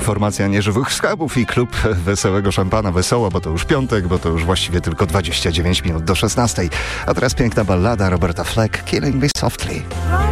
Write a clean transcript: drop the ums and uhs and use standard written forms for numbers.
Formacja Nieżywych Skarbów i klub Wesołego Szampana. Wesoło, bo to już piątek, bo to już właściwie tylko 29 minut do 16. A teraz piękna ballada Roberta Fleck, Killing Me Softly.